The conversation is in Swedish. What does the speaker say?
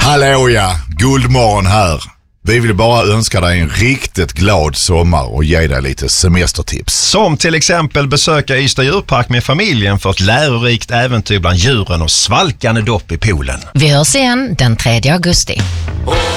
Hallå ja, Guldmorgon här. Vi vill bara önska dig en riktigt glad sommar och ge dig lite semestertips. Som till exempel besöka Ystad djurpark med familjen för ett lärorikt äventyr bland djuren och svalkande dopp i poolen. Vi hörs igen den 3 augusti.